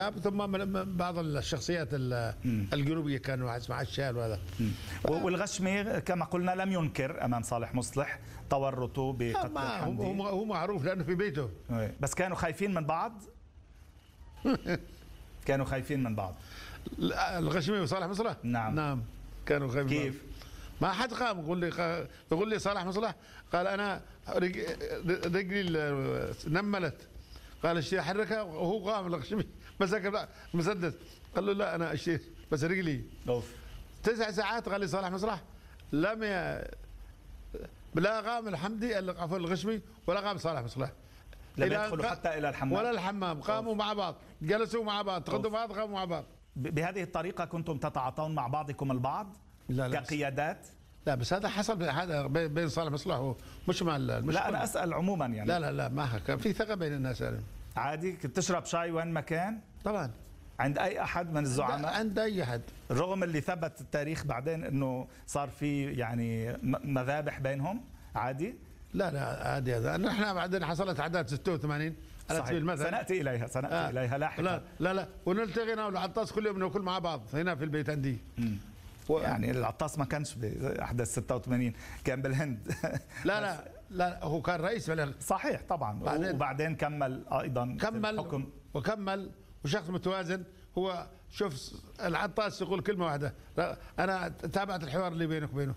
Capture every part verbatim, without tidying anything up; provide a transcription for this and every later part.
ثم من بعض الشخصيات الجنوبيه كانوا مع الشال وهذا. والغشمي كما قلنا لم ينكر امام صالح مصلح تورطه بقتل الحمدي. هو هو معروف لانه في بيته. بس كانوا خايفين من بعض. كانوا خايفين من بعض. الغشمي وصالح مصلح؟ نعم نعم كانوا خايفين. كيف؟ ما حد قام يقول لي يقول لي صالح مصلح قال انا رجلي نملت، قال اشتري حركها وهو قام الغشمي مسك مسدس قال له لا انا اشتري بس رجلي. اوف تسع ساعات قال لي صالح مصلح لم ي... لا قام الحمدي عفوا الغشمي ولا قام صالح مصلح. لم يدخلوا حتى الى الحمام ولا الحمام، قاموا مع بعض، جلسوا مع بعض، تقدموا بعض، قاموا مع بعض. بهذه الطريقه كنتم تتعاطون مع بعضكم البعض؟ لا لا كقيادات؟ لا بس هذا حصل هذا بين صالح مصلح مش مع مش لا انا اسال عموما يعني. لا لا لا ما كان في ثقه بين الناس يعني. عادي كنت تشرب شاي وين ما كان؟ طبعا عند اي احد من الزعماء؟ عند اي احد، رغم اللي ثبت التاريخ بعدين انه صار في يعني مذابح بينهم. عادي؟ لا لا عادي هذا. نحن بعدين حصلت اعداد ستة وثمانين على سبيل المثل، سناتي اليها سناتي آه. اليها لاحقا. لا لا لا ونلتقي انا والعطاس كل يوم ناكل مع بعض هنا في البيت عندي. و... يعني العطاس ما كانش باحداث ستة وثمانين، كان بالهند. لا لا لا هو كان رئيس بلد. صحيح طبعا. بعدين وبعدين كمل ايضا كمل الحكم وكمل وشخص متوازن. هو شوف العطاس يقول كلمه واحده، انا تابعت الحوار اللي بينك وبينه.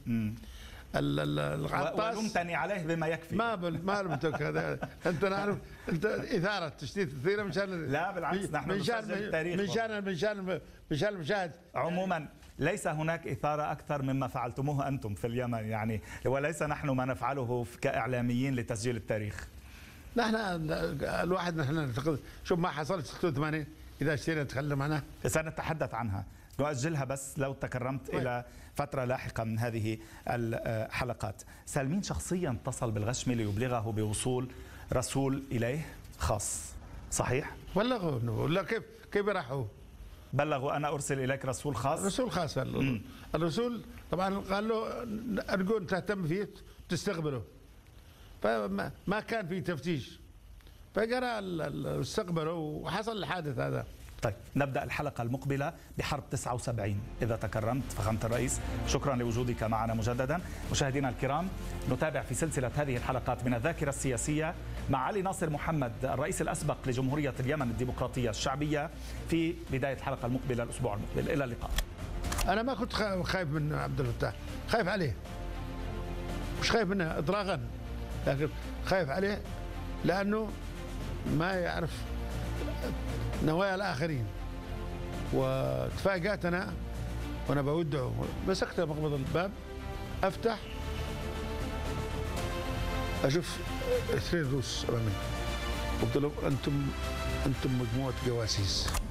العطاس ولمتني عليه بما يكفي. ما ما لمتك هذا انت نعرف انت اثاره تشتيت الثيره مشان لا بالعكس نحن من شان التاريخ من شان من شان من شان المشاهد. عموما ليس هناك اثاره اكثر مما فعلتموه انتم في اليمن يعني، وليس نحن ما نفعله كاعلاميين لتسجيل التاريخ. نحن الواحد نحن نعتقد شوف ما حصلت ستة وثمانين اذا اشتينا نتكلم عنها سنتحدث عنها، نؤجلها بس لو تكرمت طيب. إلى فترة لاحقة من هذه الحلقات. سالمين شخصيا اتصل بالغشمي ليبلغه بوصول رسول إليه خاص، صحيح؟ بلغوا ولا كيف كيف راحوا؟ بلغوا أنا أرسل إليك رسول خاص؟ رسول خاص. الرسول طبعا قال له أرجو أن تهتم فيه تستقبله، فما ما كان في تفتيش فجرى استقبله وحصل الحادث هذا. طيب نبدأ الحلقة المقبلة بحرب تسعة وسبعين إذا تكرمت فخامة الرئيس. شكرا لوجودك معنا مجددا. مشاهدينا الكرام نتابع في سلسلة هذه الحلقات من الذاكرة السياسية مع علي ناصر محمد الرئيس الأسبق لجمهورية اليمن الديمقراطية الشعبية في بداية الحلقة المقبلة الأسبوع المقبل. إلى اللقاء. أنا ما كنت خايف من عبد الفتاح، خايف عليه، مش خايف منه إطلاقا، لكن خايف عليه لأنه ما يعرف نوايا الآخرين وتفاجأت. وأنا بودعه مسكت مقبض الباب أفتح أشوف اثنين روس أمامي، قلت لهم أنتم أنتم مجموعة جواسيس.